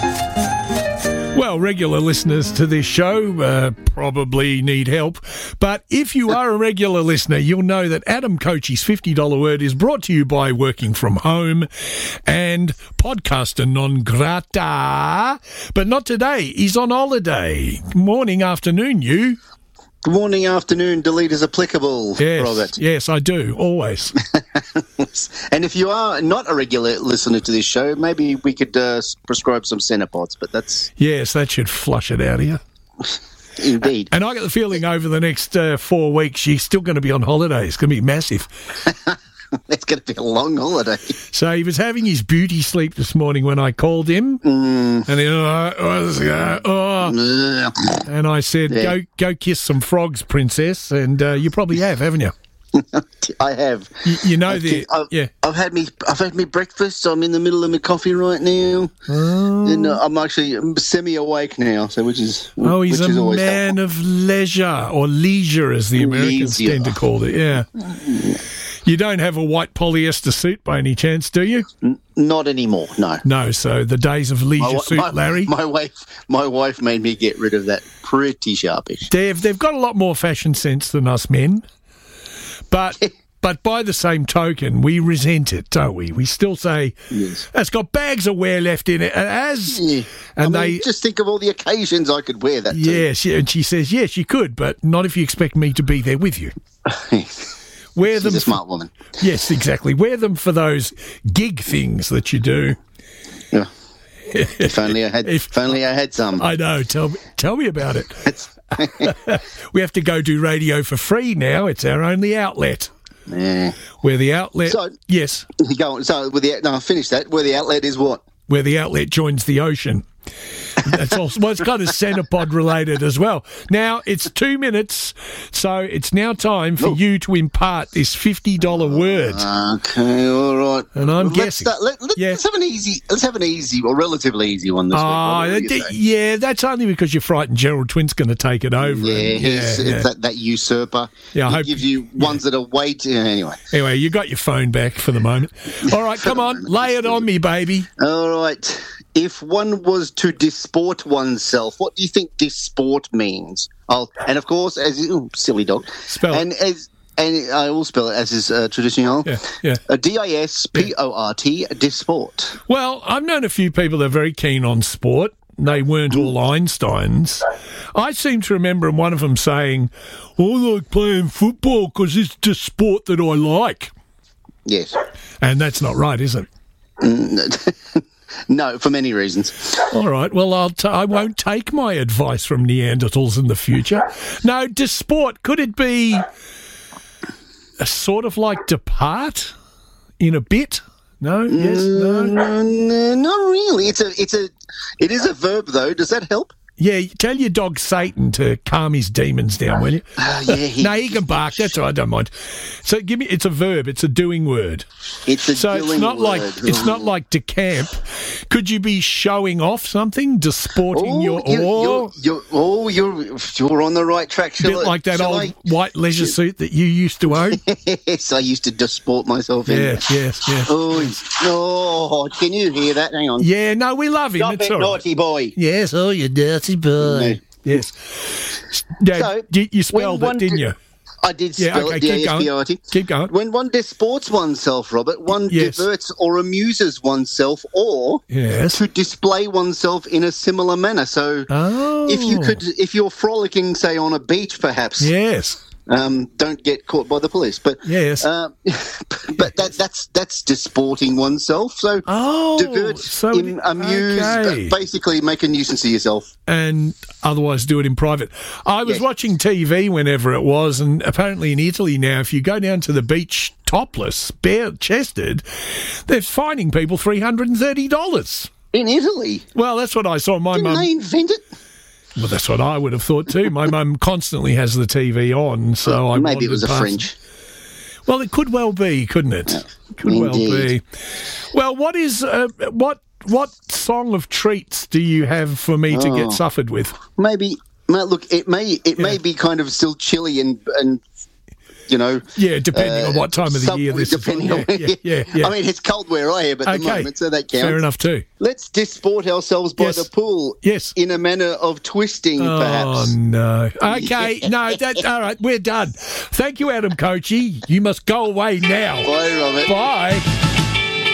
Well, regular listeners to this show probably need help, but if you are a regular listener, you'll know that Adam Cochie's $50 word is brought to you by Working From Home and Podcaster Non Grata, but not today. He's on holiday. Morning, afternoon, you. Good morning, afternoon, delete as applicable, Yes, Robert. yes, I do, always. And if you are not a regular listener to this show, maybe we could prescribe some Cenepods, but that's... Yes, that should flush it out of you. Indeed. And I get the feeling over the next 4 weeks, she's still going to be on holiday. It's going to be massive. It's going to be a long holiday. So he was having his beauty sleep this morning when I called him, and he, and I said, "Go kiss some frogs, princess." And you probably have, haven't you? I have. You know that. I've had me breakfast. I'm in the middle of my coffee right now, and I'm actually semi-awake now. So which is he's a man of leisure, or leisure, as the Americans tend to call it. Yeah. You don't have a white polyester suit by any chance, do you? Not anymore, no. No, so the days of leisure suit, Larry. My wife made me get rid of that pretty sharpish. They've got a lot more fashion sense than us men, but by the same token, we resent it, don't we? We still say, yes, it's got bags of wear left in it, and they just think of all the occasions I could wear that. Yes, and she says, yes, you could, but not if you expect me to be there with you. Wear them. She's a smart woman. Yes, exactly. Wear them for those gig things that you do. Yeah. If only I had some. I know. Tell me about it. We have to go do radio for free now. It's our only outlet. Yeah. Where the outlet. So, yes. Go on. So I finished that. Where the outlet is what? Where the outlet joins the ocean. That's all. Well, it's kind of Centipod related as well. Now, it's 2 minutes, so it's now time for you to impart this $50 word. Okay, all right. And I'm guessing. Let's have an easy or relatively easy one this week. Yeah, that's only because you're frightened Gerald Twint's going to take it over. It's that usurper. Yeah, he gives you ones that are way too... Anyway, you got your phone back for the moment. All right, come on, lay it on me, baby. All right. If one was to disport oneself, what do you think disport means? And of course, silly dog. Spell it. And I will spell it as is traditional. Yeah. D-I-S-P-O-R-T, disport. Well, I've known a few people that are very keen on sport. They weren't all Einsteins. I seem to remember one of them saying, I like playing football because it's the sport that I like. Yes. And that's not right, is it? No, for many reasons. All right. Well, I won't take my advice from Neanderthals in the future. No, disport. Could it be a sort of like depart in a bit? No. Yes. No. Not really. It is a verb though. Does that help? Yeah, tell your dog Satan to calm his demons down, will you? He can bark. That's all right, I don't mind. So it's a verb. It's a doing word. It's not word. It's not like decamp. Could you be showing off something, disporting your oar? You're on the right track. A bit like that old white leisure suit that you used to own. Yes, I used to disport myself in. Yes. Oh, can you hear that? Hang on. Yeah, no, we love him. Stop it, naughty boy. Yes, you dirty boy. Yes. So, you spelled it, didn't you? I did spell it, D-A-S-P-O-R-T. Keep going. When one disports oneself, Robert, one diverts or amuses oneself or to display oneself in a similar manner. So if you're frolicking, say, on a beach, perhaps. Yes. Don't get caught by the police, but yes, but that's disporting oneself. So divert, amuse, basically make a nuisance of yourself, and otherwise do it in private. I was watching TV whenever it was, and apparently in Italy now, if you go down to the beach topless, bare-chested, they're fining people $330 in Italy. Well, that's what I saw. Didn't they invent it? Well, that's what I would have thought too. My mum constantly has the TV on, so maybe it was a French. Well, it could well be, couldn't it? Yeah, could well be. Well, what is what song of treats do you have for me to get suffered with? Maybe. Look, it may be kind of still chilly and Yeah, depending on what time of the year this is. I mean, it's cold where I am at the moment, so that counts. Fair enough too. Let's disport ourselves by the pool. Yes. In a manner of twisting, perhaps. Oh, no. Okay, no, all right, we're done. Thank you, Adam Kochi. You must go away now. Bye, Robert. Bye.